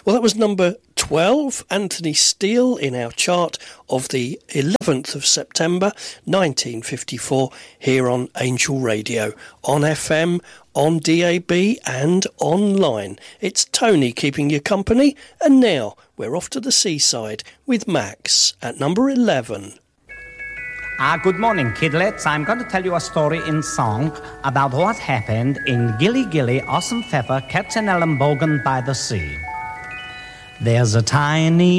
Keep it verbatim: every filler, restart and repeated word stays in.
Well, that was number twelve, Anthony Steele, in our chart of the eleventh of September nineteen fifty-four, here on Angel Radio, on F M, on D A B and online. It's Tony keeping you company, and now we're off to the seaside with Max at number eleven. Ah, good morning, kidlets. I'm going to tell you a story in song about what happened in Gilly Gilly, Awesome Pepper, Katzenellenbogen by the sea. There's a tiny